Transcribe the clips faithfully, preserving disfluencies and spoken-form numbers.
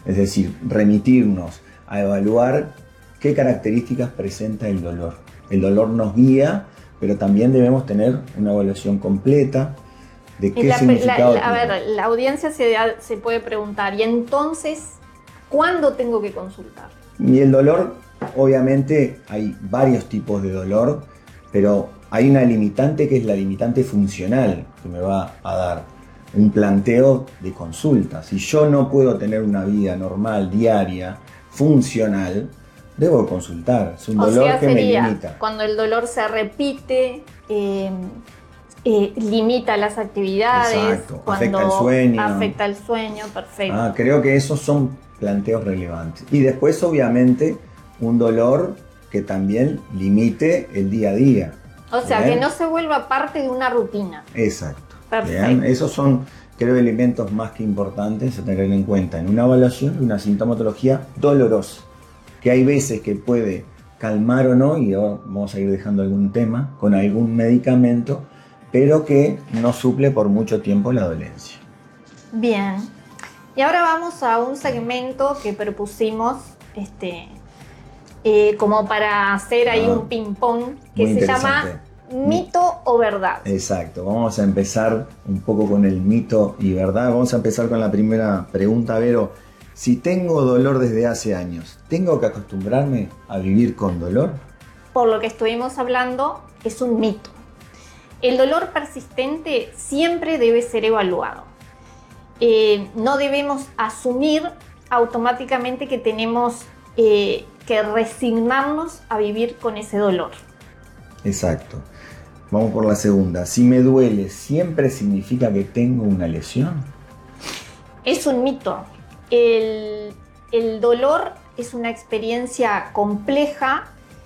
Es decir, remitirnos a evaluar qué características presenta el dolor. El dolor nos guía, pero también debemos tener una evaluación completa de qué la, significado la, la, tiene. A ver, la audiencia se, se puede preguntar, ¿y entonces cuándo tengo que consultar? Y el dolor, obviamente, hay varios tipos de dolor, pero hay una limitante que es la limitante funcional que me va a dar un planteo de consulta. Si yo no puedo tener una vida normal, diaria, funcional, debo consultar. Es un o dolor sea, que sería me limita. Cuando el dolor se repite, eh, eh, limita las actividades. Exacto. Cuando afecta el sueño. Afecta el sueño, perfecto. Ah, creo que esos son planteos relevantes. Y después, obviamente, un dolor que también limite el día a día. O sea, ¿bien? que no se vuelva parte de una rutina. Exacto. Perfecto. ¿Bien? Esos son, creo, elementos más que importantes a tener en cuenta en una evaluación de una sintomatología dolorosa, que hay veces que puede calmar o no, y ahora vamos a ir dejando algún tema, con algún medicamento, pero que no suple por mucho tiempo la dolencia. Bien. Y ahora vamos a un segmento que propusimos este, eh, como para hacer ahí ah, un ping-pong, que se llama mito o verdad. Exacto. Vamos a empezar un poco con el mito y verdad. Vamos a empezar con la primera pregunta, Vero. Si tengo dolor desde hace años, ¿tengo que acostumbrarme a vivir con dolor? Por lo que estuvimos hablando, es un mito. El dolor persistente siempre debe ser evaluado. Eh, no debemos asumir automáticamente que tenemos eh, que resignarnos a vivir con ese dolor. Exacto. Vamos por la segunda. Si me duele, ¿siempre significa que tengo una lesión? Es un mito. El, el dolor es una experiencia compleja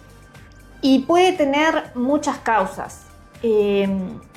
y puede tener muchas causas. Eh,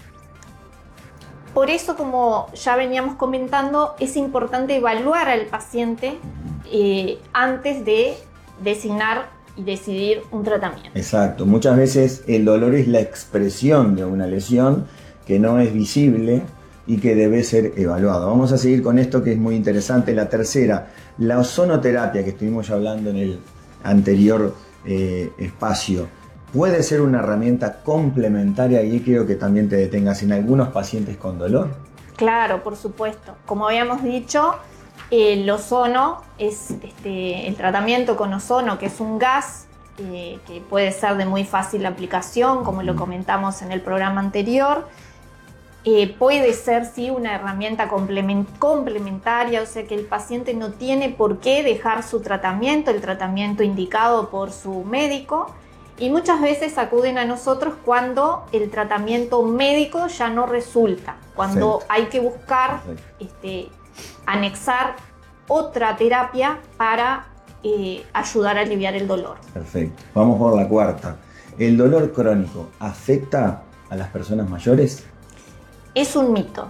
por eso, como ya veníamos comentando, es importante evaluar al paciente eh, antes de designar y decidir un tratamiento. Exacto. Muchas veces el dolor es la expresión de una lesión que no es visible y que debe ser evaluado. Vamos a seguir con esto que es muy interesante. La tercera, la ozonoterapia que estuvimos ya hablando en el anterior eh, espacio, puede ser una herramienta complementaria, y quiero que también te detengas, en algunos pacientes con dolor. Claro, por supuesto. Como habíamos dicho, el ozono es este, el tratamiento con ozono, que es un gas eh, que puede ser de muy fácil aplicación, como lo comentamos en el programa anterior. Eh, puede ser, sí, una herramienta complement complementaria, o sea que el paciente no tiene por qué dejar su tratamiento, el tratamiento indicado por su médico, y muchas veces acuden a nosotros cuando el tratamiento médico ya no resulta, cuando Perfecto. hay que buscar, este, anexar otra terapia para eh, ayudar a aliviar el dolor. Perfecto. Vamos por la cuarta. ¿El dolor crónico afecta a las personas mayores? Es un mito.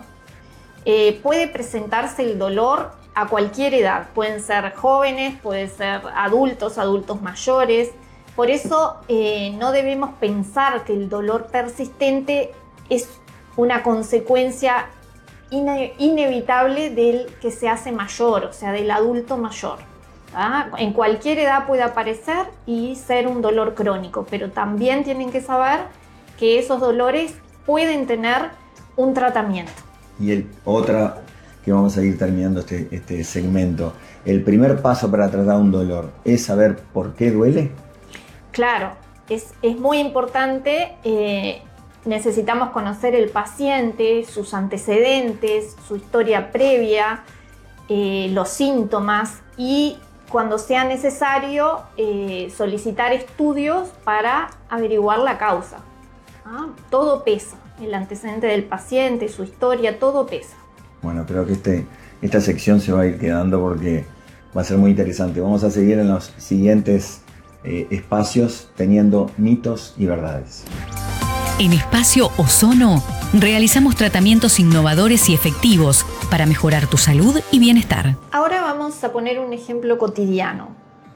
Eh, puede presentarse el dolor a cualquier edad. Pueden ser jóvenes, pueden ser adultos, adultos mayores. Por eso eh, no debemos pensar que el dolor persistente es una consecuencia ine inevitable del que se hace mayor, o sea, del adulto mayor. ¿Ah? En cualquier edad puede aparecer y ser un dolor crónico, pero también tienen que saber que esos dolores pueden tener un tratamiento. Y el, otra que vamos a ir terminando este, este segmento, el primer paso para tratar un dolor es saber por qué duele. Claro, es, es muy importante, eh, necesitamos conocer el paciente, sus antecedentes, su historia previa, eh, los síntomas, y cuando sea necesario eh, solicitar estudios para averiguar la causa. ¿Ah? Todo pesa, el antecedente del paciente, su historia, todo pesa. Bueno, creo que este, esta sección se va a ir quedando porque va a ser muy interesante. Vamos a seguir en los siguientes eh, espacios teniendo mitos y verdades. En Espacio Ozono realizamos tratamientos innovadores y efectivos para mejorar tu salud y bienestar. Ahora vamos a poner un ejemplo cotidiano,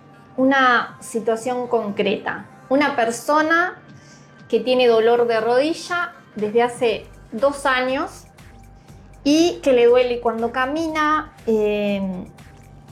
una situación concreta. Una persona que tiene dolor de rodilla desde hace dos años y que le duele cuando camina, eh,